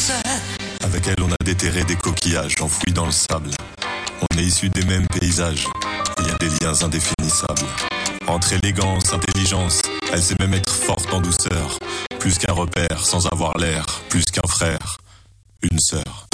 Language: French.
Avec elle, on a déterré des coquillages enfouis dans le sable. On est issus des mêmes paysages. Il y a des liens indéfinissables. Entre élégance, intelligence, elle sait même être forte en douceur. Plus qu'un repère, sans avoir l'air. Plus qu'un frère, une sœur.